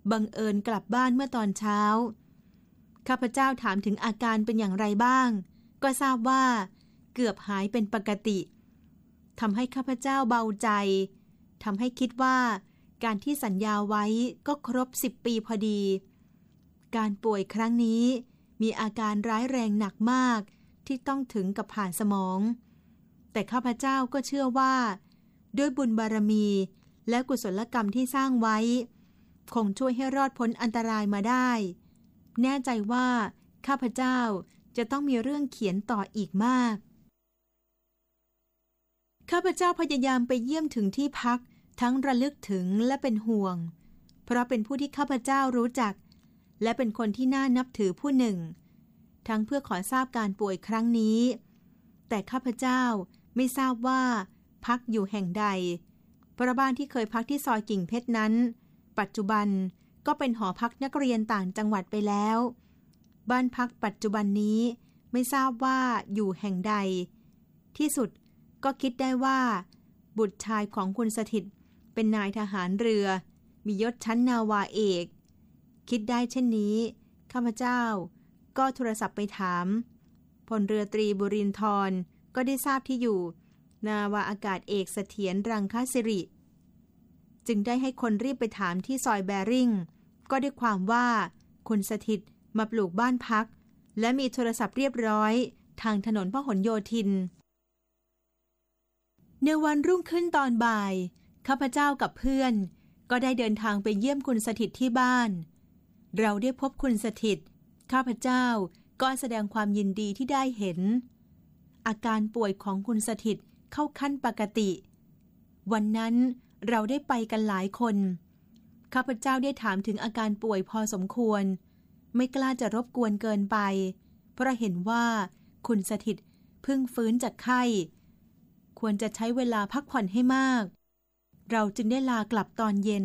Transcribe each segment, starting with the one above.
บังเอิญกลับบ้านเมื่อตอนเช้าข้าพเจ้าถามถึงอาการเป็นอย่างไรบ้างก็ทราบว่าเกือบหายเป็นปกติทำให้ข้าพเจ้าเบาใจทำให้คิดว่าการที่สัญญาไว้ก็ครบ10 ปีพอดีการป่วยครั้งนี้มีอาการร้ายแรงหนักมากที่ต้องถึงกับผ่าสมองแต่ข้าพเจ้าก็เชื่อว่าด้วยบุญบารมีและกุศลกรรมที่สร้างไว้คงช่วยให้รอดพ้นอันตรายมาได้แน่ใจว่าข้าพเจ้าจะต้องมีเรื่องเขียนต่ออีกมากข้าพเจ้าพยายามไปเยี่ยมถึงที่พักทั้งระลึกถึงและเป็นห่วงเพราะเป็นผู้ที่ข้าพเจ้ารู้จักและเป็นคนที่น่านับถือผู้หนึ่งทั้งเพื่อขอทราบการป่วยครั้งนี้แต่ข้าพเจ้าไม่ทราบว่าพักอยู่แห่งใดเพราะบ้านที่เคยพักที่ซอยกิ่งเพชรนั้นปัจจุบันก็เป็นหอพักนักเรียนต่างจังหวัดไปแล้วบ้านพักปัจจุบันนี้ไม่ทราบว่าอยู่แห่งใดที่สุดก็คิดได้ว่าบุตรชายของคุณสถิตเป็นนายทหารเรือมียศชั้นนาวาเอกคิดได้เช่นนี้ข้าพเจ้าก็โทรศัพท์ไปถามพลเรือตรีบุรินทร์ก็ได้ทราบที่อยู่นาวาอากาศเอกเสถียรรังคสิริจึงได้ให้คนรีบไปถามที่ซอยแบริ่งก็ได้ความว่าคุณสถิตมาปลูกบ้านพักและมีโทรศัพท์เรียบร้อยทางถนนพหลโยธินในวันรุ่งขึ้นตอนบ่ายข้าพเจ้ากับเพื่อนก็ได้เดินทางไปเยี่ยมคุณสถิตที่บ้านเราได้พบคุณสถิตข้าพเจ้าก็แสดงความยินดีที่ได้เห็นอาการป่วยของคุณสถิตเข้าขั้นปกติวันนั้นเราได้ไปกันหลายคนข้าพเจ้าได้ถามถึงอาการป่วยพอสมควรไม่กล้าจะรบกวนเกินไปเพราะเห็นว่าคุณสถิตเพิ่งฟื้นจากไข้ควรจะใช้เวลาพักผ่อนให้มากเราจึงได้ลากลับตอนเย็น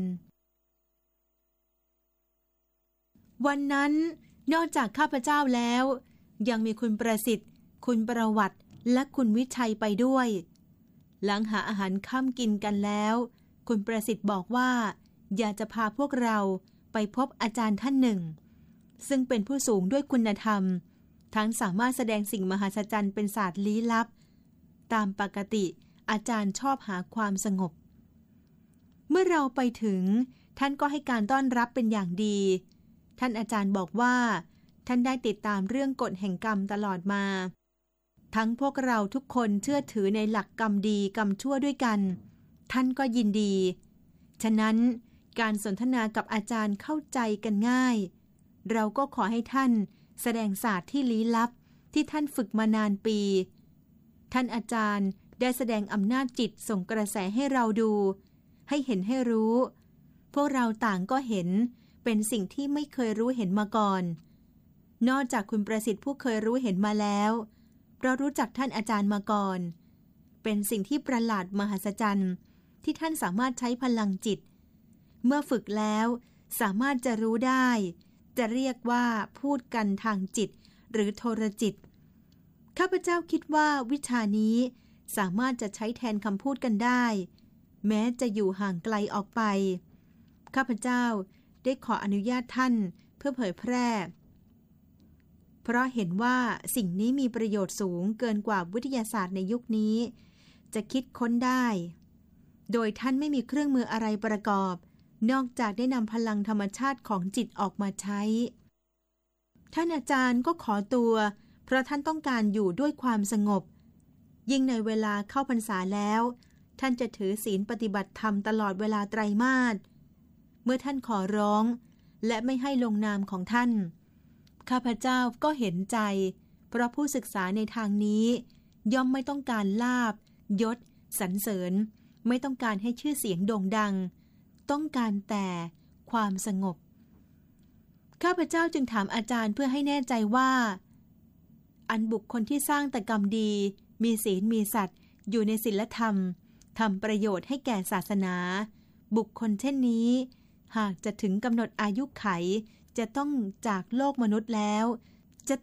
วันนั้นนอกจากข้าพเจ้าแล้วยังมีคุณประสิทธิ์คุณประวัติและคุณวิชัยไปด้วยหลังหาอาหารค่ำกินกันแล้วคุณประสิทธิ์บอกว่าอยากจะพาพวกเราไปพบอาจารย์ท่านหนึ่งซึ่งเป็นผู้สูงด้วยคุณธรรมทั้งสามารถแสดงสิ่งมหัศจรรย์เป็นศาสตร์ลี้ลับตามปกติอาจารย์ชอบหาความสงบเมื่อเราไปถึงท่านก็ให้การต้อนรับเป็นอย่างดีท่านอาจารย์บอกว่าท่านได้ติดตามเรื่องกฎแห่งกรรมตลอดมาทั้งพวกเราทุกคนเชื่อถือในหลักกรรมดีกรรมชั่วด้วยกันท่านก็ยินดีฉะนั้นการสนทนากับอาจารย์เข้าใจกันง่ายเราก็ขอให้ท่านแสดงศาสตร์ที่ลี้ลับที่ท่านฝึกมานานปีท่านอาจารย์ได้แสดงอำนาจจิตส่งกระแสให้เราดูให้เห็นให้รู้พวกเราต่างก็เห็นเป็นสิ่งที่ไม่เคยรู้เห็นมาก่อนนอกจากคุณประสิทธิ์ผู้เคยรู้เห็นมาแล้วเรารู้จักท่านอาจารย์มาก่อนเป็นสิ่งที่ประหลาดมหัศจรรย์ที่ท่านสามารถใช้พลังจิตเมื่อฝึกแล้วสามารถจะรู้ได้จะเรียกว่าพูดกันทางจิตหรือโทรจิตข้าพเจ้าคิดว่าวิชานี้สามารถจะใช้แทนคำพูดกันได้แม้จะอยู่ห่างไกลออกไปข้าพเจ้าได้ขออนุญาตท่านเพื่อเผยแพร่เพราะเห็นว่าสิ่งนี้มีประโยชน์สูงเกินกว่าวิทยาศาสตร์ในยุคนี้จะคิดค้นได้โดยท่านไม่มีเครื่องมืออะไรประกอบนอกจากได้นำพลังธรรมชาติของจิตออกมาใช้ท่านอาจารย์ก็ขอตัวเพราะท่านต้องการอยู่ด้วยความสงบยิ่งในเวลาเข้าพรรษาแล้วท่านจะถือศีลปฏิบัติธรรมตลอดเวลาไตรมาสเมื่อท่านขอร้องและไม่ให้ลงนามของท่านข้าพเจ้าก็เห็นใจเพราะผู้ศึกษาในทางนี้ย่อมไม่ต้องการลาภยศสรรเสริญไม่ต้องการให้ชื่อเสียงโด่งดังต้องการแต่ความสงบข้าพเจ้าจึงถามอาจารย์เพื่อให้แน่ใจว่าอันบุคคลที่สร้างแต่กรรมดีมีศีลมีสัตย์อยู่ในศีลธรรมทำประโยชน์ให้แก่ศาสนาบุคคลเช่นนี้หากจะถึงกำหนดอายุไขจะต้องจากโลกมนุษย์แล้ว